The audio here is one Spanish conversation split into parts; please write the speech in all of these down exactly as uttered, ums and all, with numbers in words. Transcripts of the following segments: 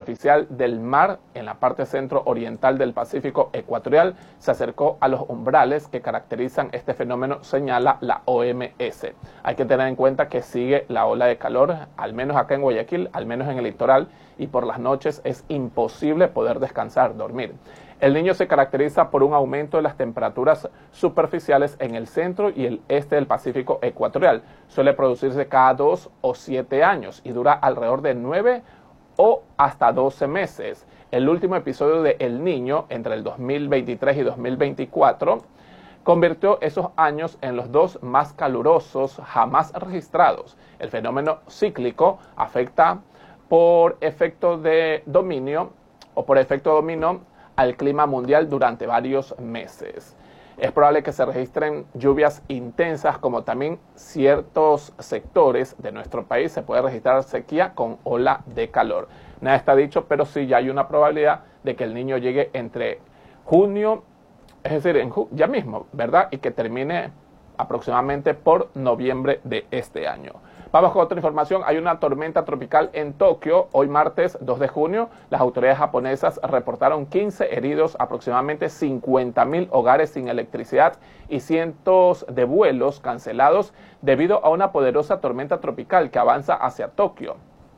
superficial del mar en la parte centro-oriental del Pacífico ecuatorial se acercó a los umbrales que caracterizan este fenómeno, señala la O M S. Hay que tener en cuenta que sigue la ola de calor, al menos acá en Guayaquil, al menos en el litoral, y por las noches es imposible poder descansar, dormir. El Niño se caracteriza por un aumento de las temperaturas superficiales en el centro y el este del Pacífico ecuatorial. Suele producirse cada dos o siete años y dura alrededor de nueve o hasta doce meses. El último episodio de El Niño, entre el dos mil veintitrés y dos mil veinticuatro, convirtió esos años en los dos más calurosos jamás registrados. El fenómeno cíclico afecta por efecto de dominio o por efecto dominó al clima mundial durante varios meses. Es probable que se registren lluvias intensas, como también ciertos sectores de nuestro país se puede registrar sequía con ola de calor. Nada está dicho, pero sí ya hay una probabilidad de que el Niño llegue entre junio, es decir, en ju- ya mismo, ¿verdad? Y que termine aproximadamente por noviembre de este año. Vamos con otra información. Hay una tormenta tropical en Tokio. Hoy martes dos de junio, las autoridades japonesas reportaron quince heridos, aproximadamente cincuenta mil hogares sin electricidad y cientos de vuelos cancelados debido a una poderosa tormenta tropical que avanza hacia Tokio.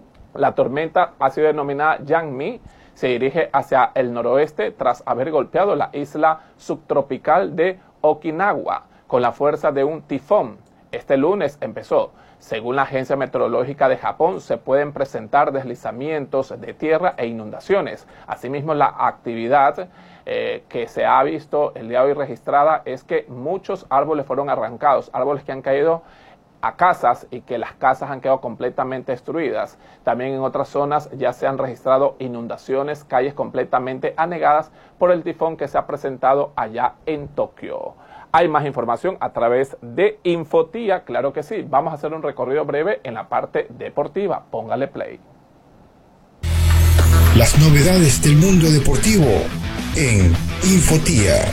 La tormenta ha sido denominada Yang-mi. Se dirige hacia el noroeste tras haber golpeado la isla subtropical de Okinawa con la fuerza de un tifón. Este lunes empezó. Según la Agencia Meteorológica de Japón, se pueden presentar deslizamientos de tierra e inundaciones. Asimismo, la actividad eh, que se ha visto el día de hoy registrada es que muchos árboles fueron arrancados, árboles que han caído a casas y que las casas han quedado completamente destruidas. También en otras zonas ya se han registrado inundaciones, calles completamente anegadas por el tifón que se ha presentado allá en Tokio. Hay más información a través de Infotía, claro que sí. Vamos a hacer un recorrido breve en la parte deportiva. Póngale play. Las novedades del mundo deportivo en Infotía.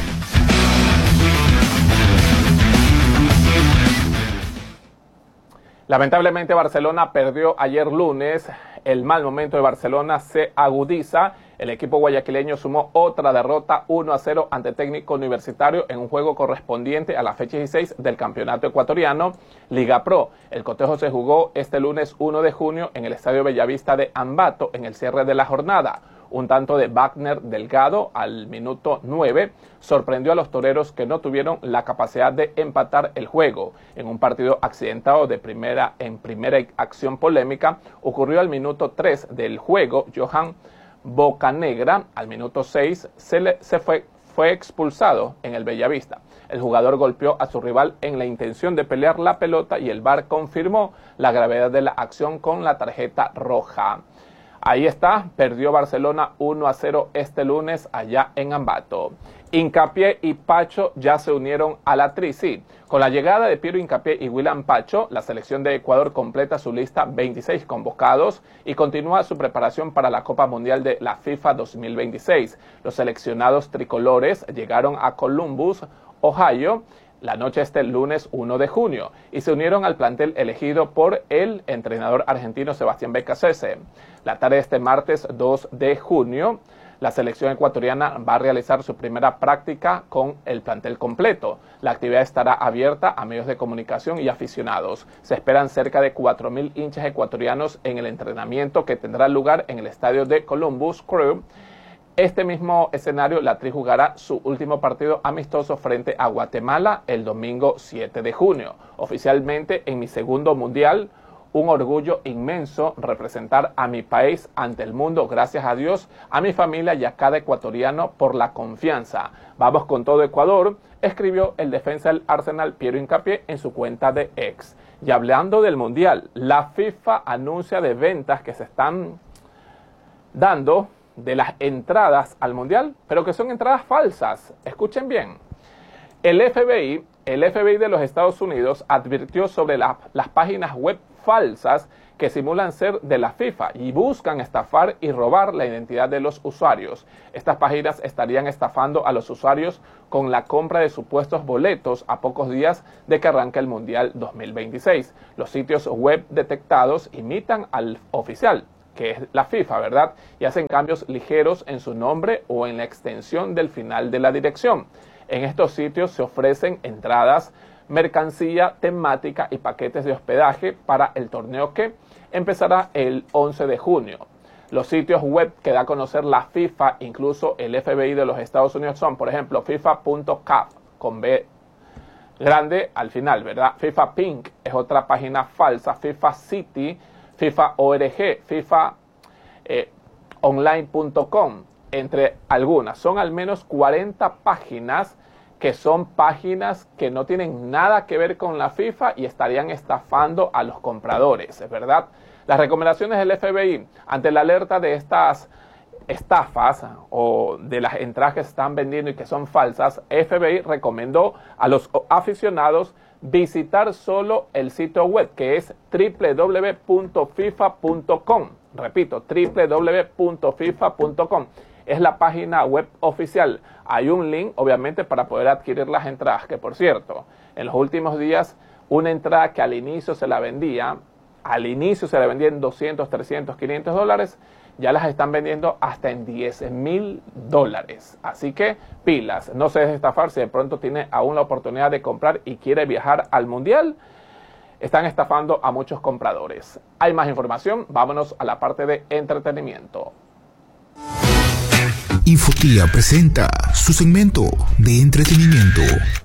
Lamentablemente Barcelona perdió ayer lunes. El mal momento de Barcelona se agudiza. El equipo guayaquileño sumó otra derrota uno a cero ante Técnico Universitario en un juego correspondiente a la fecha dieciséis del campeonato ecuatoriano Liga Pro. El cotejo se jugó este lunes uno de junio en el Estadio Bellavista de Ambato en el cierre de la jornada. Un tanto de Wagner Delgado al minuto nueve sorprendió a los toreros que no tuvieron la capacidad de empatar el juego. En un partido accidentado de primera en primera acción polémica, ocurrió al minuto tres del juego. Johan Bocanegra, al minuto seis, se, le, se fue, fue expulsado en el Bellavista. El jugador golpeó a su rival en la intención de pelear la pelota y el V A R confirmó la gravedad de la acción con la tarjeta roja. Ahí está, perdió Barcelona uno a cero este lunes allá en Ambato. Hincapié y Pacho ya se unieron a la tri. Sí, con la llegada de Piero Hincapié y William Pacho, la selección de Ecuador completa su lista veintiséis convocados y continúa su preparación para la Copa Mundial de la FIFA dos mil veintiséis. Los seleccionados tricolores llegaron a Columbus, Ohio, la noche este lunes uno de junio y se unieron al plantel elegido por el entrenador argentino Sebastián Becasese. La tarde de este martes dos de junio, la selección ecuatoriana va a realizar su primera práctica con el plantel completo. La actividad estará abierta a medios de comunicación y aficionados. Se esperan cerca de cuatro mil hinchas ecuatorianos en el entrenamiento que tendrá lugar en el estadio de Columbus Crew. Este mismo escenario, la tri jugará su último partido amistoso frente a Guatemala el domingo siete de junio. Oficialmente en mi segundo mundial, un orgullo inmenso representar a mi país ante el mundo. Gracias a Dios, a mi familia y a cada ecuatoriano por la confianza. Vamos con todo Ecuador, escribió el defensa del Arsenal Piero Hincapié en su cuenta de X. Y hablando del mundial, la FIFA anuncia de ventas que se están dando de las entradas al mundial, pero que son entradas falsas. Escuchen bien. El F B I, el F B I de los Estados Unidos advirtió sobre la, las páginas web falsas que simulan ser de la FIFA y buscan estafar y robar la identidad de los usuarios. Estas páginas estarían estafando a los usuarios con la compra de supuestos boletos a pocos días de que arranque el Mundial dos mil veintiséis. Los sitios web detectados imitan al oficial, que es la FIFA, ¿verdad? Y hacen cambios ligeros en su nombre o en la extensión del final de la dirección. En estos sitios se ofrecen entradas, mercancía temática y paquetes de hospedaje para el torneo que empezará el once de junio. Los sitios web que da a conocer la FIFA, incluso el F B I de los Estados Unidos, son, por ejemplo, FIFA punto cap, con B grande al final, ¿verdad? FIFA Pink es otra página falsa, FIFA City, FIFA org, FIFA eh, online punto com, entre algunas. Son al menos cuarenta páginas que son páginas que no tienen nada que ver con la FIFA y estarían estafando a los compradores, ¿verdad? Las recomendaciones del F B I ante la alerta de estas estafas o de las entradas que se están vendiendo y que son falsas, F B I recomendó a los aficionados visitar solo el sitio web, que es doble u doble u doble u punto fifa punto com. Repito, doble u doble u doble u punto fifa punto com. Es la página web oficial. Hay un link, obviamente, para poder adquirir las entradas, que por cierto, en los últimos días, una entrada que al inicio se la vendía, al inicio se la vendía en doscientos, trescientos, quinientos dólares, ya las están vendiendo hasta en diez mil dólares. Así que pilas, no se deje estafar si de pronto tiene aún la oportunidad de comprar y quiere viajar al Mundial. Están estafando a muchos compradores. Hay más información, vámonos a la parte de entretenimiento. Infotía presenta su segmento de entretenimiento.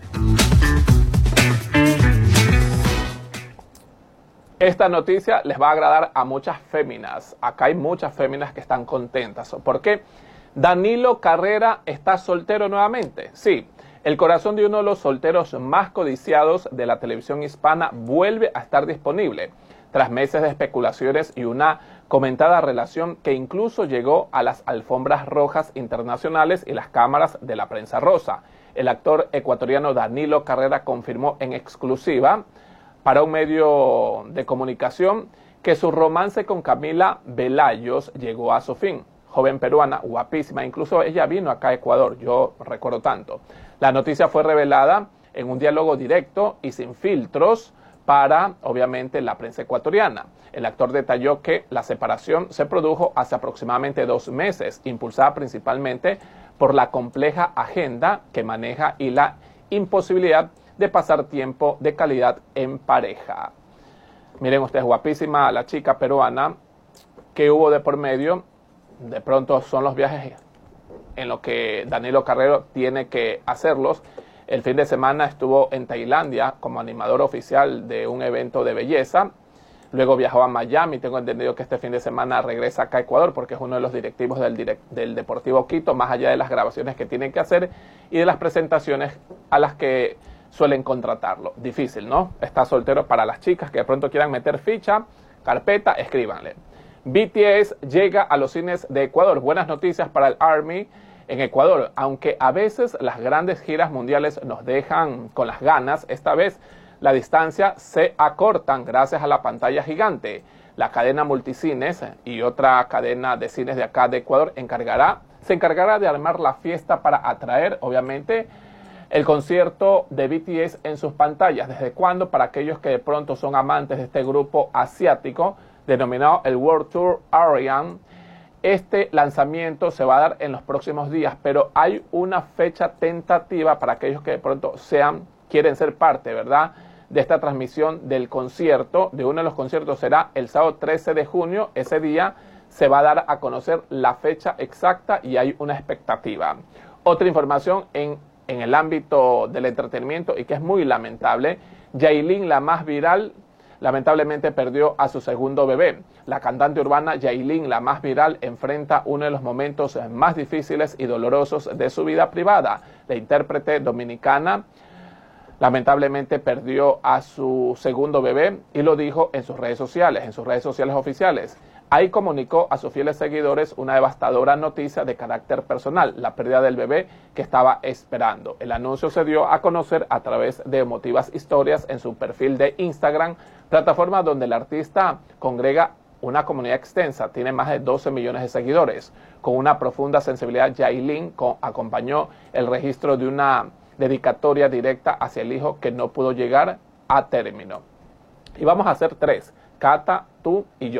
Esta noticia les va a agradar a muchas féminas. Acá hay muchas féminas que están contentas. ¿Por qué? Danilo Carrera está soltero nuevamente. Sí, el corazón de uno de los solteros más codiciados de la televisión hispana vuelve a estar disponible, tras meses de especulaciones y una comentada relación que incluso llegó a las alfombras rojas internacionales y las cámaras de la prensa rosa. El actor ecuatoriano Danilo Carrera confirmó en exclusiva para un medio de comunicación que su romance con Camila Velayos llegó a su fin. Joven peruana, guapísima, incluso ella vino acá a Ecuador, yo recuerdo tanto. La noticia fue revelada en un diálogo directo y sin filtros para, obviamente, la prensa ecuatoriana. El actor detalló que la separación se produjo hace aproximadamente dos meses, impulsada principalmente por la compleja agenda que maneja y la imposibilidad de pasar tiempo de calidad en pareja. Miren ustedes, guapísima la chica peruana que hubo de por medio. De pronto son los viajes en los que Danilo Carrera tiene que hacerlos. El fin de semana estuvo en Tailandia como animador oficial de un evento de belleza. Luego viajó a Miami. Tengo entendido que este fin de semana regresa acá a Ecuador porque es uno de los directivos del, direct, del Deportivo Quito, más allá de las grabaciones que tienen que hacer y de las presentaciones a las que suelen contratarlo. Difícil, ¿no? Está soltero. Para las chicas que de pronto quieran meter ficha, carpeta, escríbanle. B T S llega a los cines de Ecuador. Buenas noticias para el ARMY en Ecuador. Aunque a veces las grandes giras mundiales nos dejan con las ganas, esta vez la distancia se acortan gracias a la pantalla gigante. La cadena Multicines y otra cadena de cines de acá de Ecuador encargará, se encargará de armar la fiesta para atraer, obviamente, el concierto de B T S en sus pantallas. ¿Desde cuándo? Para aquellos que de pronto son amantes de este grupo asiático, denominado el World Tour Ariane. Este lanzamiento se va a dar en los próximos días, pero hay una fecha tentativa para aquellos que de pronto sean, quieren ser parte, ¿verdad?, de esta transmisión del concierto. De uno de los conciertos será el sábado trece de junio. Ese día se va a dar a conocer la fecha exacta y hay una expectativa. Otra información en, en el ámbito del entretenimiento y que es muy lamentable: Yailin, la más viral, lamentablemente perdió a su segundo bebé. La cantante urbana Yailin, la más viral, enfrenta uno de los momentos más difíciles y dolorosos de su vida privada. La intérprete dominicana lamentablemente perdió a su segundo bebé y lo dijo en sus redes sociales, en sus redes sociales oficiales. Ahí comunicó a sus fieles seguidores una devastadora noticia de carácter personal: la pérdida del bebé que estaba esperando. El anuncio se dio a conocer a través de emotivas historias en su perfil de Instagram, plataforma donde el artista congrega una comunidad extensa. Tiene más de doce millones de seguidores. Con una profunda sensibilidad, Yailin con, acompañó el registro de una dedicatoria directa hacia el hijo que no pudo llegar a término. Y vamos a hacer tres: Cata, tú y yo.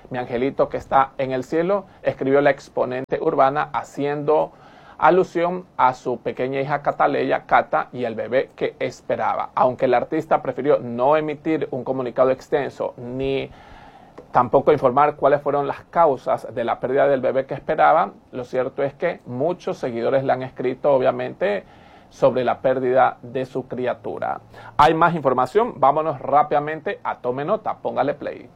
Mi angelito que está en el cielo, escribió la exponente urbana haciendo alusión a su pequeña hija Cataleya, Cata, y el bebé que esperaba. Aunque el artista prefirió no emitir un comunicado extenso ni tampoco informar cuáles fueron las causas de la pérdida del bebé que esperaba, lo cierto es que muchos seguidores le han escrito, obviamente, sobre la pérdida de su criatura. Hay más información, vámonos rápidamente a Tome Nota, póngale play.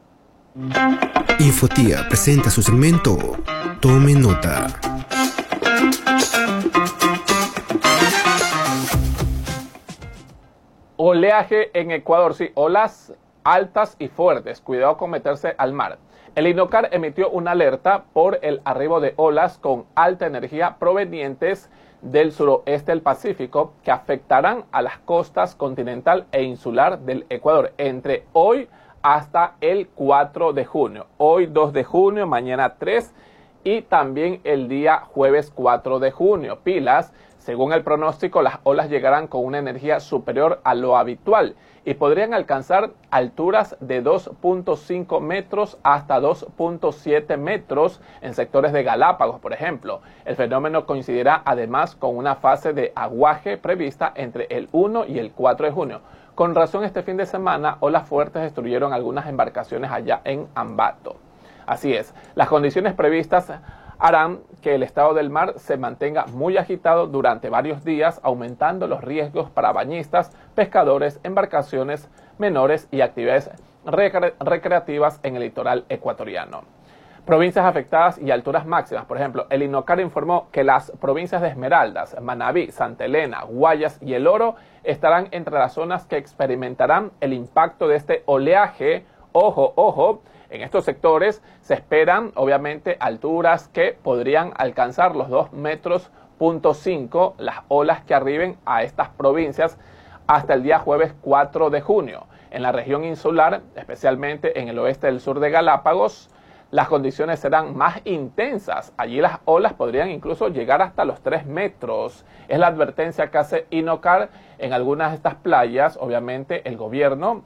Infotía presenta su segmento Tome Nota. Oleaje en Ecuador, sí, olas altas y fuertes, cuidado con meterse al mar. El INOCAR emitió una alerta por el arribo de olas con alta energía provenientes del suroeste del Pacífico que afectarán a las costas continental e insular del Ecuador entre hoy hasta el cuatro de junio. Hoy dos de junio, mañana tres y también el día jueves cuatro de junio. Pilas, según el pronóstico, las olas llegarán con una energía superior a lo habitual y podrían alcanzar alturas de dos punto cinco metros hasta dos punto siete metros en sectores de Galápagos, por ejemplo. El fenómeno coincidirá además con una fase de aguaje prevista entre el uno y el cuatro de junio. Con razón, este fin de semana, olas fuertes destruyeron algunas embarcaciones allá en Ambato. Así es, las condiciones previstas harán que el estado del mar se mantenga muy agitado durante varios días, aumentando los riesgos para bañistas, pescadores, embarcaciones menores y actividades recre- recreativas en el litoral ecuatoriano. Provincias afectadas y alturas máximas. Por ejemplo, el INOCAR informó que las provincias de Esmeraldas, Manabí, Santa Elena, Guayas y El Oro estarán entre las zonas que experimentarán el impacto de este oleaje. Ojo, ojo. En estos sectores se esperan, obviamente, alturas que podrían alcanzar los dos metros punto cinco, las olas que arriben a estas provincias hasta el día jueves cuatro de junio. En la región insular, especialmente en el oeste del sur de Galápagos, las condiciones serán más intensas. Allí las olas podrían incluso llegar hasta los tres metros. Es la advertencia que hace INOCAR en algunas de estas playas. Obviamente, el gobierno,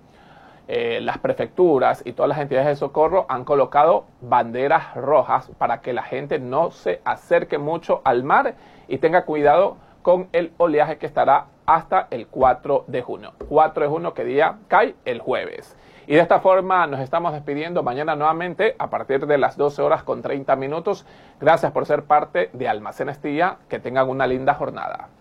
Eh, las prefecturas y todas las entidades de socorro han colocado banderas rojas para que la gente no se acerque mucho al mar y tenga cuidado con el oleaje que estará hasta el cuatro de junio. cuatro de junio, que día cae el jueves. Y de esta forma nos estamos despidiendo mañana nuevamente a partir de las doce horas con treinta minutos. Gracias por ser parte de Almacén Estilla. Que tengan una linda jornada.